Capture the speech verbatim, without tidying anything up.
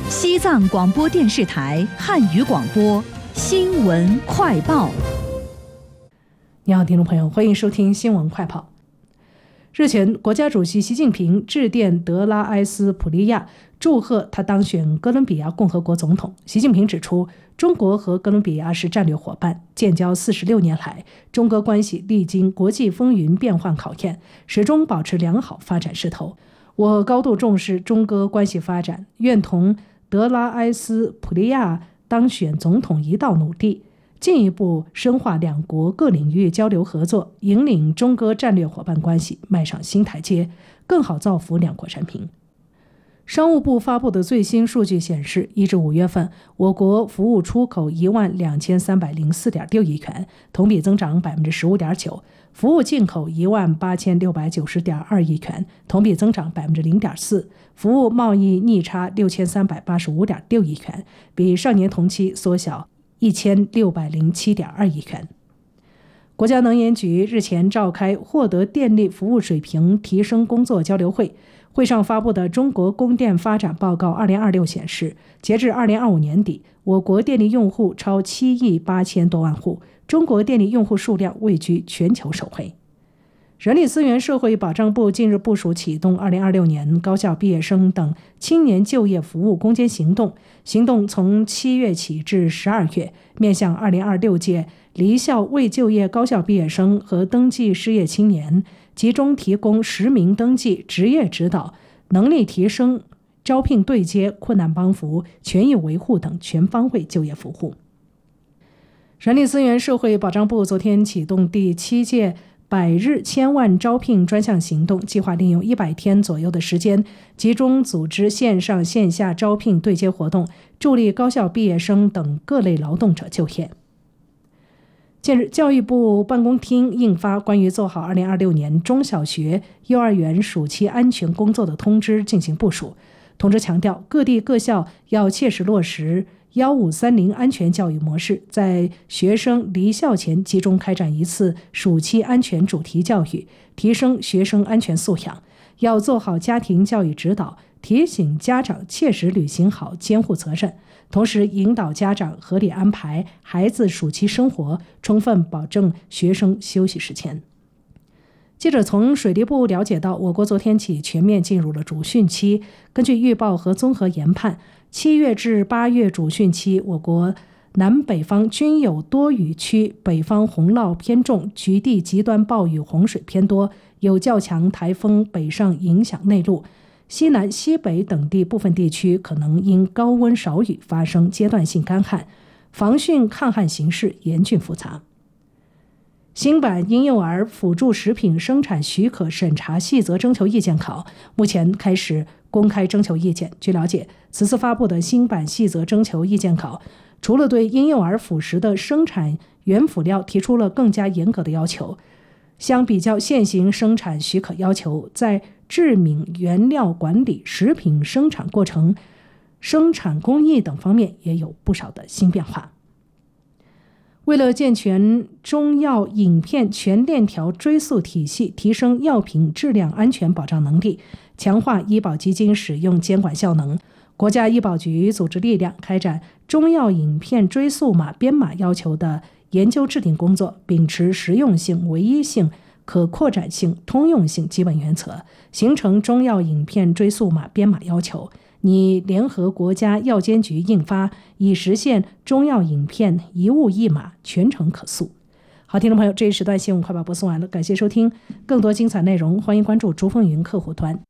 西藏广播电视台汉语广播新闻快报。 你好，听众朋友，欢迎收听新闻快报。日前，国家主席习近平致电德拉埃斯普利亚，祝贺他当选哥伦比亚共和国总统。习近平指出，中国和哥伦比亚是战略伙伴，建交四十六年来，中哥关系历经国际风云变幻考验，始终保持良好发展势头。我高度重视中哥关系发展，愿同德拉埃斯普利亚当选总统一道努力，进一步深化两国各领域交流合作，引领中哥战略伙伴关系迈上新台阶，更好造福两国人民。商务部发布的最新数据显示，一至五月份，我国服务出口一万两千三百零四点六亿元，同比增长百分之十五点九；服务进口一万八千六百九十点二亿元，同比增长百分之零点四；服务贸易逆差六千三百八十五点六亿元，比上年同期缩小一千六百零七点二亿元。国家能源局日前召开获得电力服务水平提升工作交流会，会上发布的《中国供电发展报告二零二六》显示，截至二零二五年底，我国电力用户超七亿八千多万户，中国电力用户数量位居全球首位。人力资源社会保障部近日部署启动二零二六年高校毕业生等青年就业服务攻坚行动，行动从七月起至十二月，面向二零二六届离校未就业高校毕业生和登记失业青年，集中提供实名登记、职业指导、能力提升、招聘对接、困难帮扶、权益维护等全方位就业服务。人力资源社会保障部昨天启动第七届百日千万招聘专项行动，计划利用一百天左右的时间，集中组织线上线下招聘对接活动，助力高校毕业生等各类劳动者就业。近日，教育部办公厅印发关于做好二零二六年中小学、幼儿园暑期安全工作的通知进行部署。通知强调，各地各校要切实落实一五三零安全教育模式，在学生离校前集中开展一次暑期安全主题教育，提升学生安全素养。要做好家庭教育指导，提醒家长切实履行好监护责任，同时引导家长合理安排孩子暑期生活，充分保证学生休息时间。记者从水利部了解到，我国昨天起全面进入了主汛期。根据预报和综合研判，七月至八月主汛期，我国南北方均有多雨区，北方洪涝偏重，局地极端暴雨洪水偏多，有较强台风北上影响内陆。西南、西北等地部分地区可能因高温少雨发生阶段性干旱，防汛抗旱形势严峻复杂。新版婴幼儿辅助食品生产许可审查细则征求意见稿目前开始公开征求意见。据了解，此次发布的新版细则征求意见稿，除了对婴幼儿辅食的生产原辅料提出了更加严格的要求，相比较现行生产许可要求，在制敏原料管理、食品生产过程、生产工艺等方面也有不少的新变化。为了健全中药饮片全链条追溯体系，提升药品质量安全保障能力，强化医保基金使用监管效能，国家医保局组织力量开展中药饮片追溯码编码要求的研究制定工作，秉持实用性、唯一性、可扩展性、通用性基本原则，形成中药饮片追溯码编码要求，拟联合国家药监局印发，以实现中药饮片一物一码，全程可溯。好，听众朋友，这一时段新闻快报播送完了，感谢收听，更多精彩内容欢迎关注竹风云客户端。